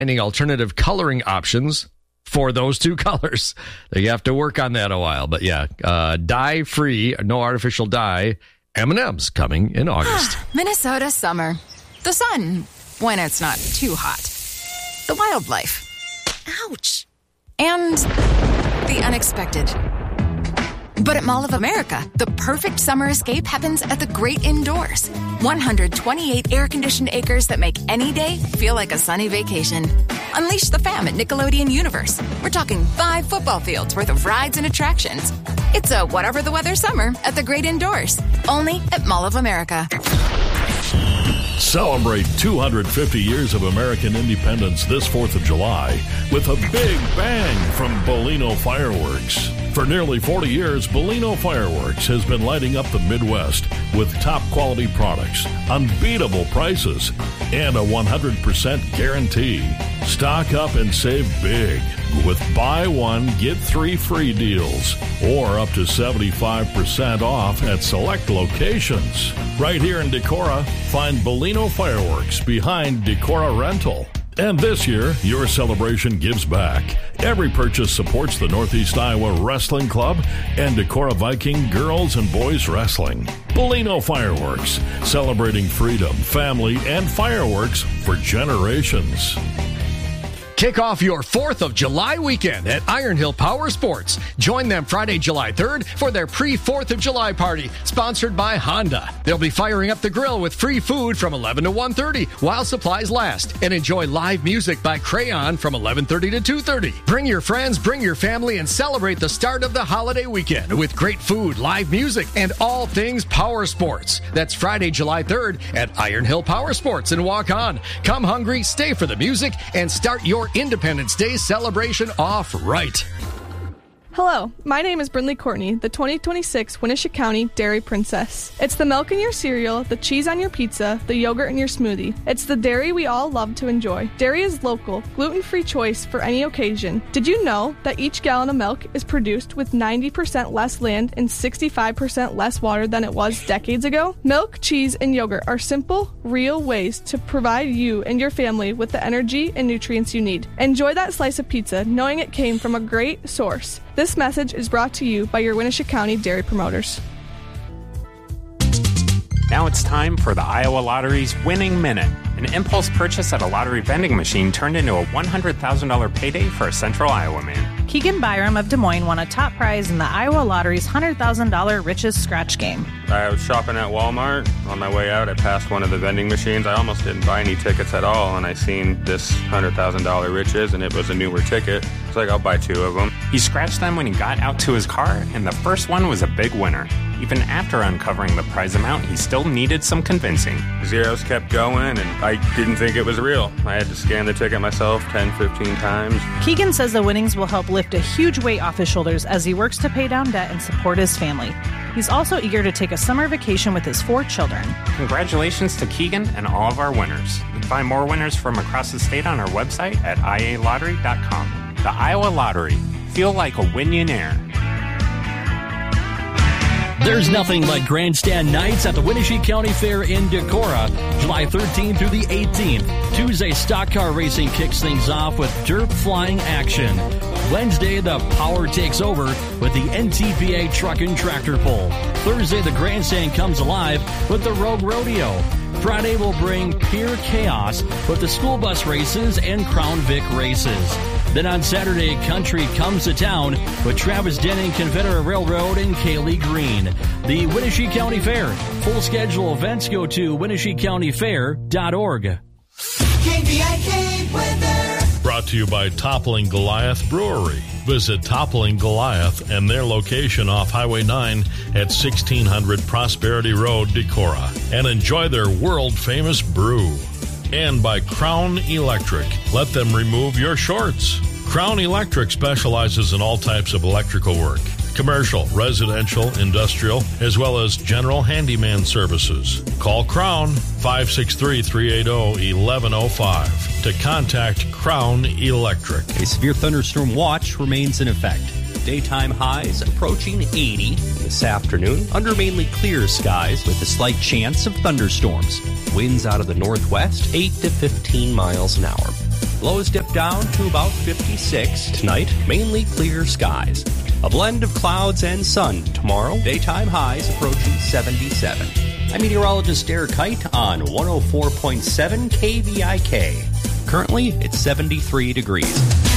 Any alternative coloring options for those two colors. You have to work on that a while. But yeah, dye-free, no artificial dye, M&M's coming in August. Minnesota summer. The sun, when it's not too hot. The wildlife. Ouch. And the unexpected. But at Mall of America, the perfect summer escape happens at the great indoors. 128 air-conditioned acres that make any day feel like a sunny vacation. Unleash the fam at Nickelodeon Universe. We're talking 5 football fields worth of rides and attractions. It's a whatever the weather summer at the great indoors. Only at Mall of America. Celebrate 250 years of American independence this 4th of July with a big bang from Bellino Fireworks. For nearly 40 years, Bellino Fireworks has been lighting up the Midwest with top quality products, unbeatable prices, and a 100% guarantee. Stock up and save big with buy one, get 3 free deals or up to 75% off at select locations. Right here in Decorah, find Bellino Fireworks behind Decorah Rental. And this year, your celebration gives back. Every purchase supports the Northeast Iowa Wrestling Club and Decorah Viking Girls and Boys Wrestling. Bellino Fireworks, celebrating freedom, family, and fireworks for generations. Kick off your 4th of July weekend at Iron Hill Power Sports. Join them Friday, July 3rd for their pre-4th of July party, sponsored by Honda. They'll be firing up the grill with free food from 11 to 1:30 while supplies last, and enjoy live music by Crayon from 11:30 to 2:30. Bring your friends, bring your family, and celebrate the start of the holiday weekend with great food, live music, and all things power sports. That's Friday, July 3rd at Iron Hill Power Sports in Waukon. Come hungry, stay for the music, and start your Independence Day celebration off right. Hello, my name is Brindley Courtney, the 2026 Winnebago County Dairy Princess. It's the milk in your cereal, the cheese on your pizza, the yogurt in your smoothie. It's the dairy we all love to enjoy. Dairy is local, gluten-free choice for any occasion. Did you know that each gallon of milk is produced with 90% less land and 65% less water than it was decades ago? Milk, cheese, and yogurt are simple, real ways to provide you and your family with the energy and nutrients you need. Enjoy that slice of pizza knowing it came from a great source. This message is brought to you by your Winnebago County Dairy Promoters. Now it's time for the Iowa Lottery's Winning Minute. An impulse purchase at a lottery vending machine turned into a $100,000 payday for a Central Iowa man. Keegan Byram of Des Moines won a top prize in the Iowa Lottery's $100,000 Riches Scratch game. I was shopping at Walmart. On my way out, I passed one of the vending machines. I almost didn't buy any tickets at all, and I seen this $100,000 Riches, and it was a newer ticket. It's like, I'll buy 2 of them. He scratched them when he got out to his car, and the first one was a big winner. Even after uncovering the prize amount, he still needed some convincing. Zeros kept going, and I didn't think it was real. I had to scan the ticket myself 10, 15 times. Keegan says the winnings will help lift a huge weight off his shoulders as he works to pay down debt and support his family. He's also eager to take a summer vacation with his 4 children. Congratulations to Keegan and all of our winners. You can find more winners from across the state on our website at ialottery.com. The Iowa Lottery. Feel like a Winionaire. There's nothing like grandstand nights at the Winnebago County Fair in Decorah, July 13th through the 18th. Tuesday, stock car racing kicks things off with dirt flying action. Wednesday, the power takes over with the NTPA truck and tractor pull. Thursday, the grandstand comes alive with the Rogue Rodeo. Friday will bring pure chaos with the school bus races and Crown Vic races. Then on Saturday, country comes to town with Travis Denning, Confederate Railroad, and Kaylee Green. The Winnebago County Fair. Full schedule events go to WinnebagoCountyFair.org. KVIK weather. Brought to you by Toppling Goliath Brewery. Visit Toppling Goliath and their location off Highway 9 at 1600 Prosperity Road, Decorah, and enjoy their world-famous brew. And by Crown Electric. Let them remove your shorts. Crown Electric specializes in all types of electrical work. Commercial, residential, industrial, as well as general handyman services. Call Crown 563-380-1105 to contact Crown Electric. A severe thunderstorm watch remains in effect. Daytime highs approaching 80 this afternoon under mainly clear skies with a slight chance of thunderstorms. Winds out of the northwest 8 to 15 miles an hour. Lows dip down to about 56. Tonight, mainly clear skies. A blend of clouds and sun tomorrow. Daytime highs approaching 77. I'm meteorologist Derek Kite on 104.7 KVIK. Currently, it's 73 degrees.